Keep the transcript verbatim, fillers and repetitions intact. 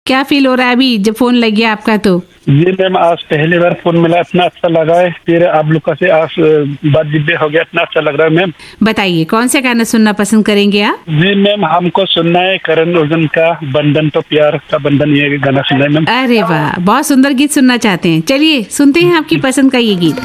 क्या फील हो रहा है अभी जब फोन लग गया आपका? तो जी मैम, आज पहली बार फोन मिला, इतना अच्छा लगा है। फिर आप लोग का से आज बात जिब्बे हो गया, इतना अच्छा लग रहा है मैम। बताइए कौन सा गाना सुनना पसंद करेंगे आप? जी मैम, हमको सुनना है करण अर्जुन का बंधन तो प्यार का बंधन, ये गाना सुनना है मैम। अरे वाह, बहुत सुंदर गीत सुनना चाहते हैं। चलिए सुनते हैं आपकी पसंद का ये गीत।